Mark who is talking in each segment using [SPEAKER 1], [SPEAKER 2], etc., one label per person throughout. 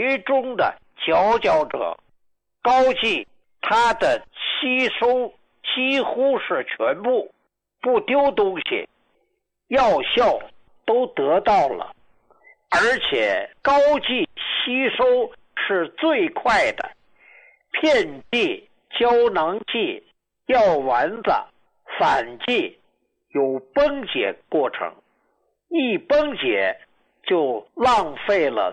[SPEAKER 1] 其中的佼佼者。高剂它的吸收几乎是全部，不丢东西，药效都得到了，而且高剂吸收是最快的，片剂、胶囊剂、药丸子、散剂有崩解过程，一崩解就浪费了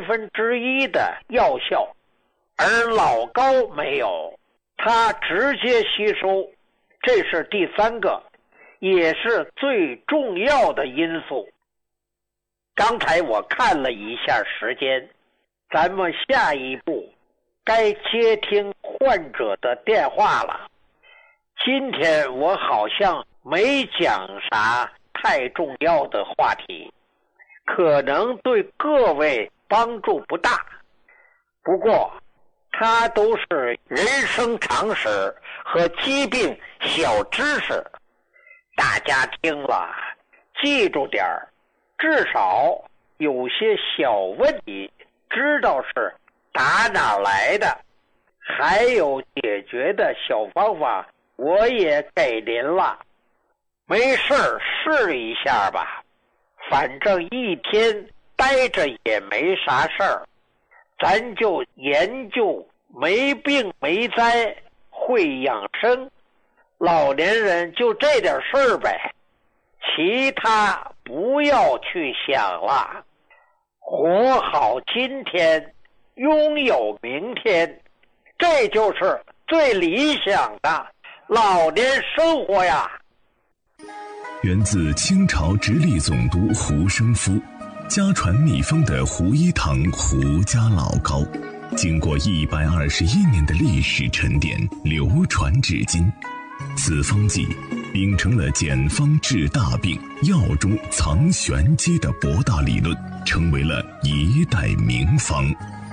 [SPEAKER 1] 1/3的药效，而老高没有，它直接吸收，这是第三个，也是最重要的因素。刚才我看了一下时间，咱们下一步该接听患者的电话了。今天我好像没讲啥太重要的话题，可能对各位帮助不大，不过它都是人生常识和疾病小知识，大家听了记住点儿，至少有些小问题知道是打哪来的，还有解决的小方法我也给您了，没事儿试一下吧，反正一天待着也没啥事儿，咱就研究没病没灾，会养生，老年人就这点事儿呗，其他不要去想了，活好今天，拥有明天，这就是最理想的老年生活呀。
[SPEAKER 2] 源自清朝直隶总督胡生夫家传秘方的胡一堂胡家老膏，经过121年的历史沉淀，流传至今。此方剂秉承了简方治大病、药中藏玄机的博大理论，成为了一代名方。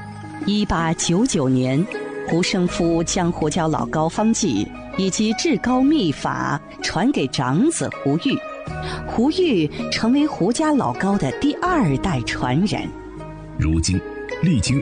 [SPEAKER 3] 1899年，胡生夫将胡椒老膏方剂以及治膏秘法传给长子胡玉，胡玉成为胡家老膏的第2代传人。
[SPEAKER 2] 如今历经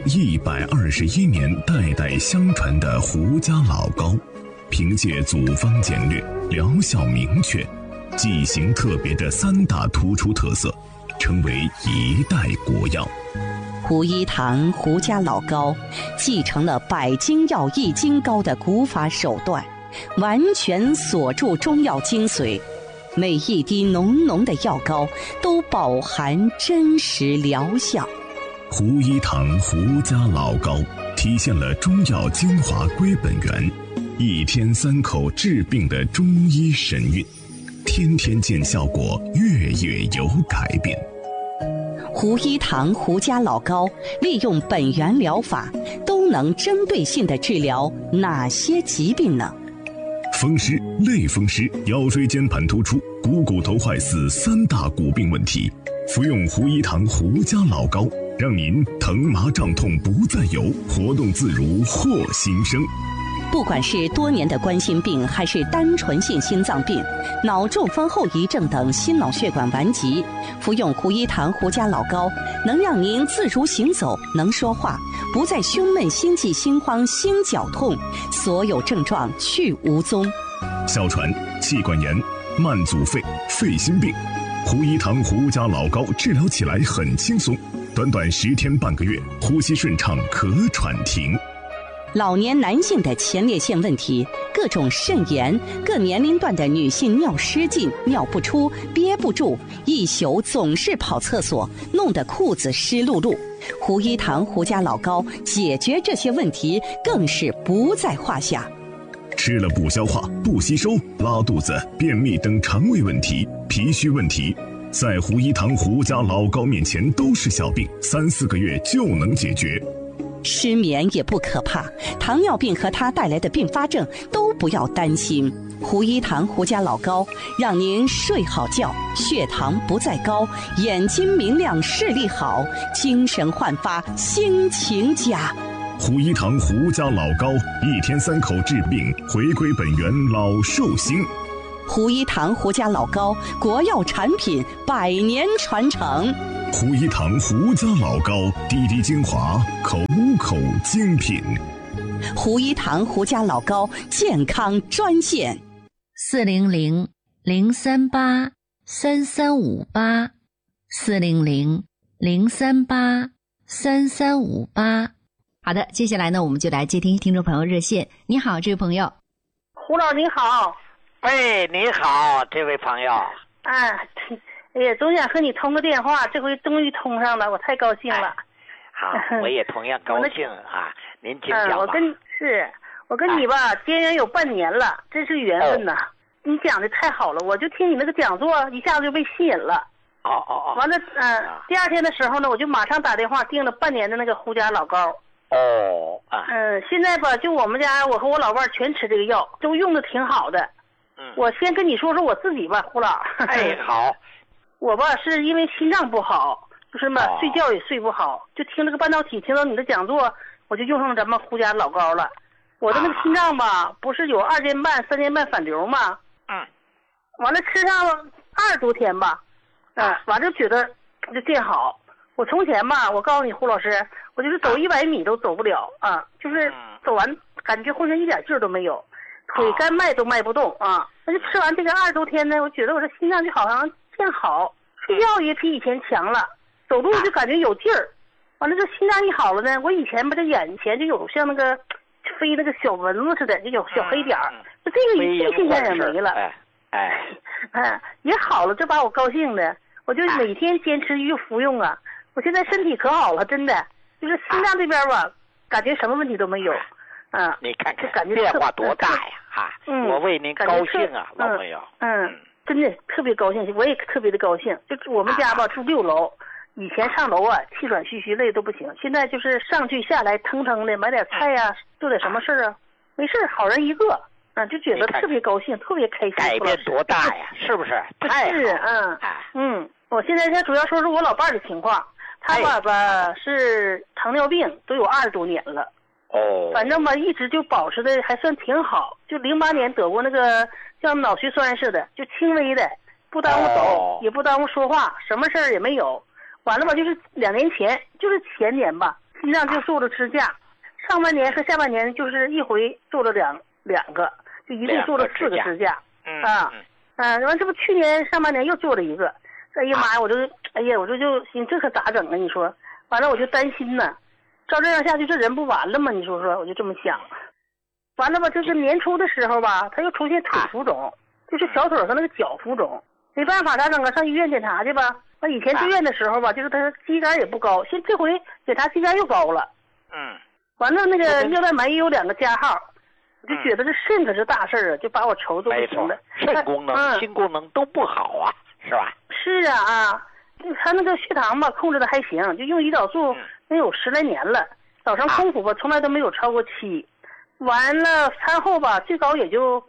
[SPEAKER 2] 121年代代相传的胡家老膏，凭借组方简略、疗效明确、剂型特别的3大突出特色，成为一代国药。
[SPEAKER 3] 胡一堂胡家老膏继承了百金药易筋膏的古法手段，完全锁住中药精髓，每一滴浓浓的药膏都饱含真实疗效。
[SPEAKER 2] 胡一堂胡家老膏体现了中药精华归本源，一天3口治病的中医神韵，天天见效果，月月有改变。
[SPEAKER 3] 胡一堂胡家老膏利用本源疗法，都能针对性地治疗哪些疾病呢？
[SPEAKER 2] 风湿、类风湿、腰椎间盘突出、股头坏死3大骨病问题，服用胡一堂胡家老膏，让您疼麻胀痛不再有，活动自如获新生。
[SPEAKER 3] 不管是多年的冠心病，还是单纯性心脏病、脑中风后遗症等心脑血管顽疾，服用胡一堂胡家老膏，能让您自如行走，能说话，不再胸闷、心悸、心慌、心绞痛，所有症状去无踪。
[SPEAKER 2] 哮喘、气管炎、慢阻肺、肺心病，胡一堂胡家老膏治疗起来很轻松，短短10天半个月，呼吸顺畅，咳喘停。
[SPEAKER 3] 老年男性的前列腺问题，各种肾炎，各年龄段的女性尿失禁、尿不出、憋不住，一宿总是跑厕所，弄得裤子湿漉漉。胡一堂胡家老膏解决这些问题更是不在话下。
[SPEAKER 2] 吃了不消化、不吸收、拉肚子、便秘等肠胃问题、脾虚问题，在胡一堂胡家老膏面前都是小病，3、4个月就能解决。
[SPEAKER 3] 失眠也不可怕，糖尿病和它带来的并发症都不要担心。胡一堂胡家老膏让您睡好觉，血糖不再高，眼睛明亮，视力好，精神焕发，心情佳。
[SPEAKER 2] 胡一堂胡家老膏，一天3口治病，回归本源，老寿星。
[SPEAKER 3] 胡一堂胡家老膏，国药产品，100年传承。
[SPEAKER 2] 胡一堂胡家老高，滴滴精华，口口精品。
[SPEAKER 3] 胡一堂胡家老高健康专线
[SPEAKER 4] 400-038-3358，400-038-3358。好的，接下来呢，我们就来接听听众朋友热线。你好，这位朋友。
[SPEAKER 5] 胡老你好。
[SPEAKER 1] 喂，你好，这位朋友。
[SPEAKER 5] 哎呀，总想和你通个电话，这回终于通上了，我太高兴了。
[SPEAKER 1] 好，我也同样高兴啊。您请讲吧。
[SPEAKER 5] 我跟你吧，结缘有半年了，真是缘分呐。你讲的太好了，我就听你那个讲座，一下子就被吸引了。完了，第二天的时候呢，我就马上打电话订了半年的那个胡家老高。现在吧，就我们家，我和我老伴全吃这个药，都用的挺好的。我先跟你说说我自己吧，胡老。
[SPEAKER 1] 好。
[SPEAKER 5] 我吧是因为心脏不好，就是嘛，睡觉也睡不好，就听这个半导体，听到你的讲座，我就用上咱们胡家老高了。我的那个心脏吧，不是有2间半、3间半反流吗？完了吃上20多天吧，完了就觉得就见好。我从前吧，我告诉你胡老师，我就是走100米都走不了啊，就是走完感觉浑身一点劲儿都没有，腿干迈都迈不动啊。那就吃完这个20多天呢，我觉得我这心脏就好像见好，睡觉也比以前强了，走路就感觉有劲儿。完了这心脏一好了呢，我以前吧这眼前就有像那个飞那个小蚊子似的，就有小黑点儿，就这个现象也没了。也好了，这把我高兴的，我就每天坚持服用啊。我现在身体可好了，真的，就是心脏这边吧，感觉什么问题都没有。
[SPEAKER 1] 你看看，
[SPEAKER 5] 感觉
[SPEAKER 1] 变化多大呀！我为您高兴啊，老朋友。
[SPEAKER 5] 真的特别高兴，我也特别的高兴。就我们家吧住6楼，以前上楼啊气喘吁吁累都不行，现在就是上去下来腾腾的，买点菜呀，做点什么事啊，没事好人一个。就觉得特别高兴，特别开心。
[SPEAKER 1] 改变多大呀？是不是？太
[SPEAKER 5] 好。我现在主要说是我老伴儿的情况，他吧是糖尿病，都有20多年了。反正吧一直就保持的还算挺好，就08年得过那个像脑血栓似的，就轻微的，不耽误走，也不耽误说话，什么事儿也没有。完了吧，就是2年前，就是前年吧，心脏就做了支架，上半年和下半年就是一回做了两个。就一共做了4个支架，完这不去年上半年又做了一个，哎呀妈呀，我就寻这可咋整啊？你说，完了我就担心呢，照这样下去这人不完了吗？你说，我就这么想。完了吧，就是年初的时候吧，他又出现腿浮肿，就是小腿和那个脚浮肿，没办法咋整啊？上医院检查去吧。完以前住院的时候吧，就是他肌酐也不高，这回检查肌酐又高了。完了那个尿蛋白也有2个加号。就觉得这肾可是大事儿啊，就把我愁都不行了。
[SPEAKER 1] 肾功能、心功能都不好啊，是吧？
[SPEAKER 5] 是他那个血糖吧控制的还行，就用胰岛素能有10来年了。早上空腹吧从来都没有超过7，完了餐后吧最高也就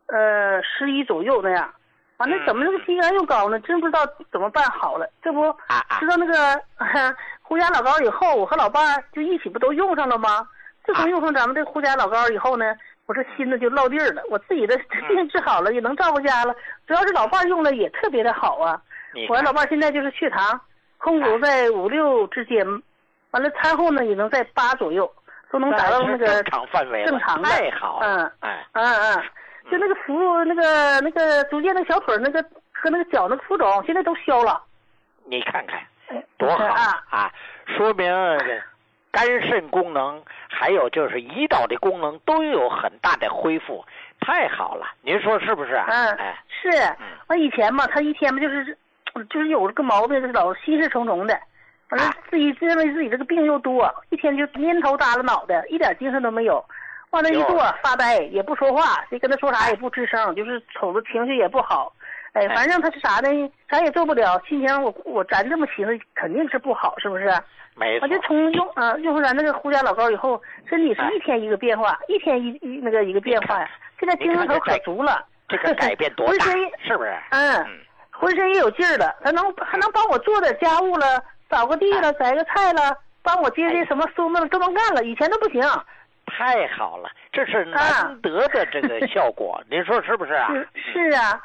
[SPEAKER 5] 11左右那样。完了怎么那个肌酐又高呢？真不知道怎么办好了。这不知道那个胡家老高以后，我和老伴就一起不都用上了吗？自从用上咱们这胡家老高以后呢，我这心子就落地儿了，我自己的病治好了，也能照顾家了。主要是老伴用了也特别的好啊。我老伴现在就是血糖空腹在5、6之间，完了餐后呢也能在8左右，都能达到那个
[SPEAKER 1] 正常范围了，
[SPEAKER 5] 正常的。
[SPEAKER 1] 太好了。
[SPEAKER 5] 就那个那个逐渐那小腿那个和那个脚那个浮肿现在都消了。
[SPEAKER 1] 你看看多好啊！说明肝肾功能还有就是胰岛的功能都有很大的恢复，太好了，您说是不是？
[SPEAKER 5] 是。完以前嘛，他一天嘛就是有个毛病，就是老心事重重的，完了自己认为自己这个病又多，一天就蔫头耷拉脑袋，一点精神都没有。往那一坐发呆，也不说话，谁跟他说啥也不吱声，就是瞅着情绪也不好。反正他是啥呢？啥也做不了，心情咱这么寻思肯定是不好，是不是？
[SPEAKER 1] 没错。
[SPEAKER 5] 我就从用上咱那个胡家老高以后，身体是一天一个变化，一天一个变化呀。现在精神头可足了。
[SPEAKER 1] 这个改变多大？是不是？
[SPEAKER 5] 浑身也有劲儿了，还能帮我做点家务了，扫个地了，摘个菜了，帮我接什么孙子都能干了，以前都不行。
[SPEAKER 1] 太好了，这是难得的这个效果，您说是不是啊？
[SPEAKER 5] 是啊，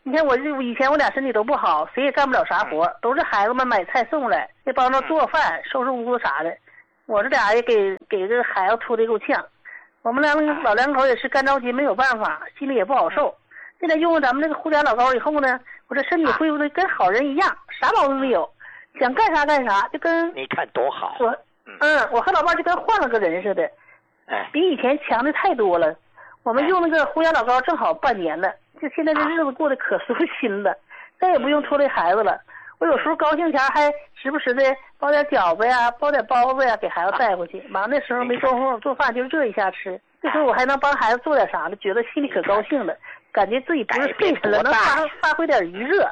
[SPEAKER 5] 你看以前我俩身体都不好，谁也干不了啥活，都是孩子们买菜送来，也帮着做饭、收拾屋子啥的。我这俩也给这个孩子拖得够呛。我们老两口也是干着急，没有办法，心里也不好受。现在用了咱们这个胡家老膏以后呢，我这身体恢复的跟好人一样，啥毛病没有，想干啥干啥，就跟
[SPEAKER 1] 你看多好。
[SPEAKER 5] 我和老伴就跟换了个人似的，比以前强的太多了。我们用那个胡家老膏正好半年了，就现在这日子过得可舒心了，再也不用拖累孩子了。我有时候高兴前还时不时的包点饺子呀，包点包子呀，给孩子带回去。忙的时候没工夫做饭，就热一下吃。这时候我还能帮孩子做点啥的，觉得心里可高兴了，感觉自己不是废人了，能发挥点余热。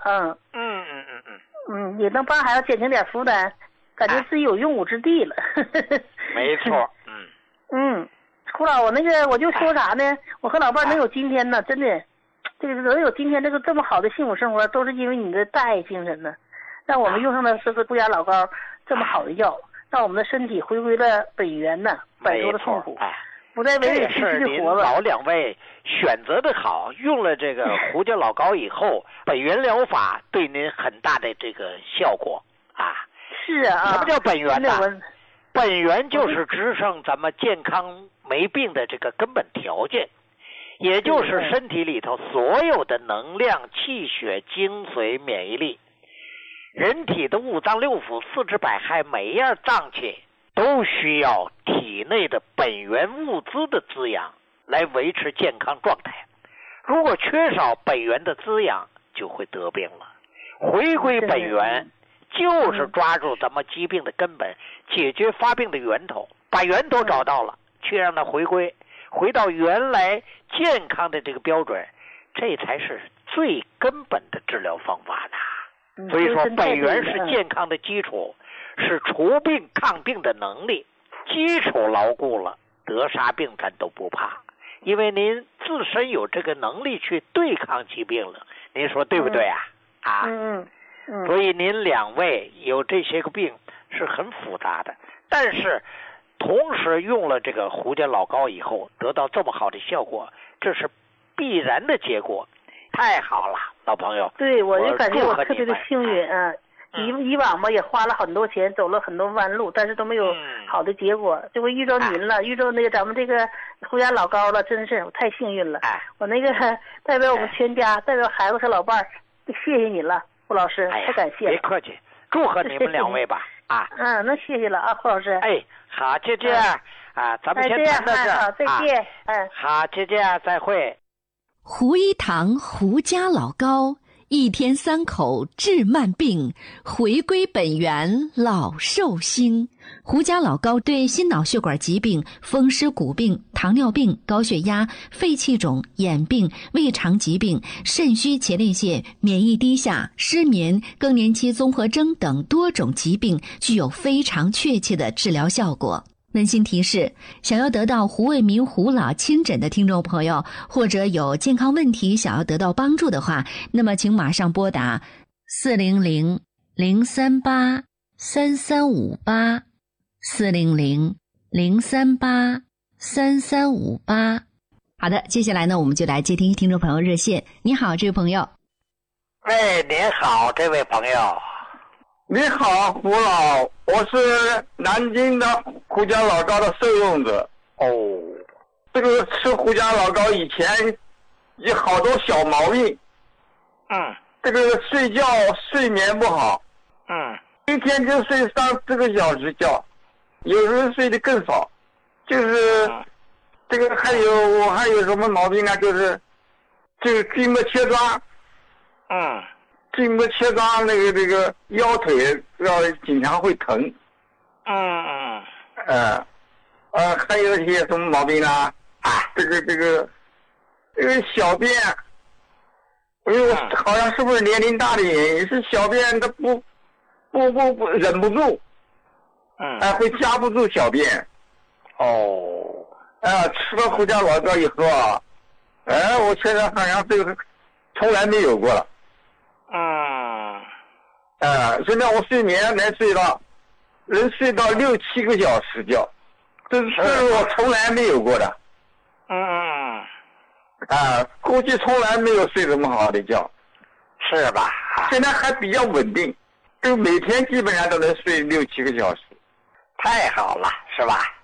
[SPEAKER 5] 也能帮孩子减轻点负担，感觉自己有用武之地了。
[SPEAKER 1] 没错。
[SPEAKER 5] 胡老，我就说啥呢？我和老伴能有今天呢，真的，这个能有今天这么好的幸福生活，都是因为你的大爱精神呢。让我们用上的是个胡家老膏这么好的药，让我们的身体回归了本源呢，摆脱了痛苦，不再为了区区的活了。
[SPEAKER 1] 老两位选择的好，用了这个胡家老膏以后，本源疗法对您很大的这个效果啊。
[SPEAKER 5] 是啊。
[SPEAKER 1] 什么叫本源呢？本源就是支撑咱们健康没病的这个根本条件，也就是身体里头所有的能量、气血、精髓、免疫力。人体的五脏六腑、四肢百骸，每一样脏器都需要体内的本源物资的滋养来维持健康状态。如果缺少本源的滋养，就会得病了。回归本源就是抓住咱们疾病的根本，解决发病的源头，把源头找到了，去让它回到原来健康的这个标准，这才是最根本的治疗方法呢。所以说本源是健康的基础，是除病抗病的能力，基础牢固了，得啥病咱都不怕，因为您自身有这个能力去对抗疾病了，您说对不对啊？所以您两位有这些个病是很复杂的，但是同时用了这个胡家老膏以后得到这么好的效果，这是必然的结果，太好了，老朋友。
[SPEAKER 5] 对，我就感觉我特别的幸运啊。以往吧也花了很多钱，走了很多弯路，但是都没有好的结果。这回遇着您了，遇着那个咱们这个胡家老膏了，真是我太幸运了。我那个代表我们全家，代表孩子和老伴儿，谢谢你了，胡老师，太感谢了。
[SPEAKER 1] 别客气，祝贺你们两位吧。
[SPEAKER 5] 那谢谢了啊，胡老师。
[SPEAKER 1] 好，就这样咱们先谈到这儿。
[SPEAKER 5] 好，再见。
[SPEAKER 1] 好，就这样，再会。
[SPEAKER 3] 胡一堂胡家老膏，一天3口治慢病，回归本源老寿星。胡家老膏对心脑血管疾病、风湿骨病、糖尿病、高血压、肺气肿、眼病、胃肠疾病、肾虚前列腺、免疫低下、失眠、更年期综合征等多种疾病具有非常确切的治疗效果。温馨提示，想要得到胡卫民胡老亲诊的听众朋友，或者有健康问题想要得到帮助的话，那么请马上拨打400-038-3358 400-038-3358。
[SPEAKER 4] 好的，接下来呢，我们就来接听听众朋友热线。你好，这位朋友。
[SPEAKER 1] 您好，这位朋友。
[SPEAKER 6] 你好，胡老，我是南京的胡家老膏的受用者。这个吃胡家老膏以前有好多小毛病。这个睡眠不好。一天就睡3-4个小时觉，有时候睡得更少。就是这个我还有什么毛病啊？就是筋膜切断。筋膜切断，那个腰腿经常会疼。还有一些什么毛病啊？这个小便，因为我好像是不是年龄大的原因，是小便它不忍不住。会夹不住小便。吃了胡家老膏以后我现在好像这个从来没有过了。现在我睡眠能睡到6-7个小时觉，这是我从来没有过的。过去从来没有睡这么好的觉。
[SPEAKER 1] 是吧？
[SPEAKER 6] 现在还比较稳定，就每天基本上都能睡6、7个小时。
[SPEAKER 1] 太好了，是吧？